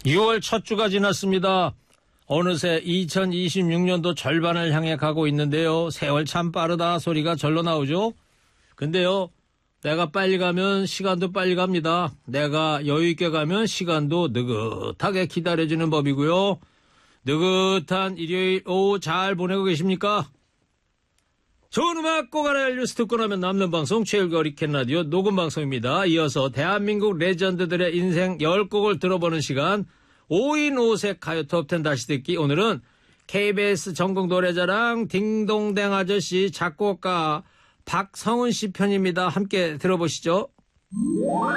6월 첫 주가 지났습니다. 어느새 2026년도 절반을 향해 가고 있는데요. 세월 참 빠르다 소리가 절로 나오죠. 근데요, 내가 빨리 가면 시간도 빨리 갑니다. 내가 여유 있게 가면 시간도 느긋하게 기다려지는 법이고요. 느긋한 일요일 오후 잘 보내고 계십니까? 좋은 음악 꼭 알아야 할 뉴스 듣고 나면 남는 방송 최일과 리켄 라디오 녹음 방송입니다. 이어서 대한민국 레전드들의 인생 10곡을 들어보는 시간 5인 5색 가요 톱10 다시 듣기. 오늘은 KBS 전국 노래자랑 딩동댕 아저씨 작곡가 박성은 씨 편입니다. 함께 들어보시죠.